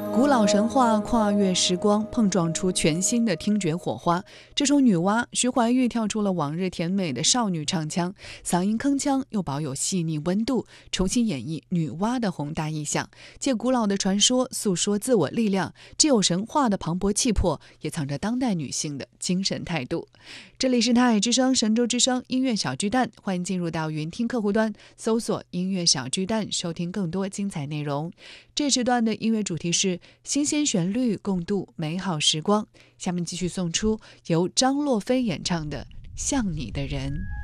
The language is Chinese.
古老神话跨越时光，碰撞出全新的听觉火花。这首《女娲》，徐怀钰跳出了往日甜美的少女唱腔，嗓音铿锵又保有细腻温度，重新演绎女娲的宏大意象，借古老的传说诉说自我力量，既有神话的磅礴气魄，也藏着当代女性的精神态度。这里是泰之声神州之声音乐小巨蛋，欢迎进入到云听客户端，搜索音乐小巨蛋，收听更多精彩内容。这时段的音乐主题是新鲜旋律，共度美好时光。下面继续送出由张洛飞演唱的《像你的人》。